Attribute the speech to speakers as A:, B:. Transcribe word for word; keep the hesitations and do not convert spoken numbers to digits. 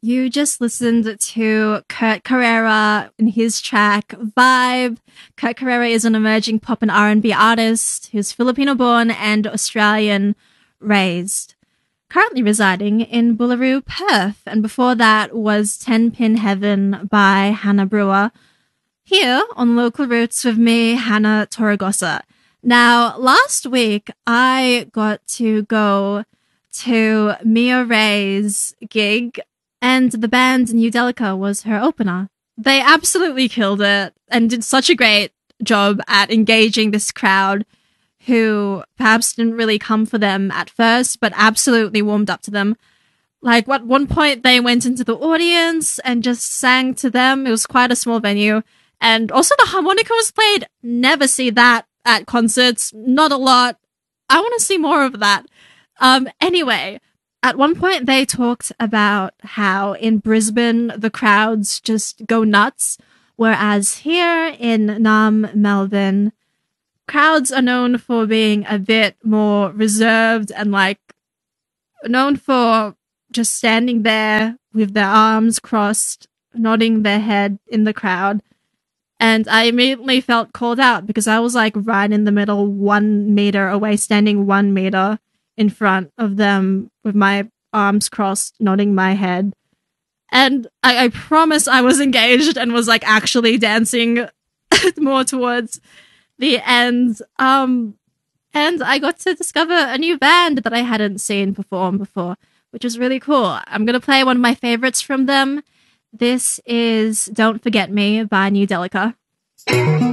A: You just listened to Kurt Carrera in his track Vibe. Kurt Carrera is an emerging pop and R and B artist who's Filipino-born and Australian-raised, currently residing in Boolaroo, Perth. And before that was Ten Pin Heaven by Hannah Brewer, here on Local Roots with me, Hannah Torregosa. Now, last week, I got to go to Mia Ray's gig, and the band New Delica was her opener. They absolutely killed it and did such a great job at engaging this crowd who perhaps didn't really come for them at first, but absolutely warmed up to them. Like, at one point, they went into the audience and just sang to them. It was quite a small venue. And also the harmonica was played. Never see that at concerts. Not a lot. I want to see more of that. Um, anyway, at one point they talked about how in Brisbane the crowds just go nuts, whereas here in Nam, Melbourne, crowds are known for being a bit more reserved and like known for just standing there with their arms crossed, nodding their head in the crowd. And I immediately felt called out because I was like right in the middle, one meter away, standing one meter in front of them with my arms crossed, nodding my head. And I, I promise I was engaged and was like actually dancing more towards the end. Um, and I got to discover a new band that I hadn't seen perform before, which was really cool. I'm going to play one of my favorites from them. This is Don't Forget Me by New Delica.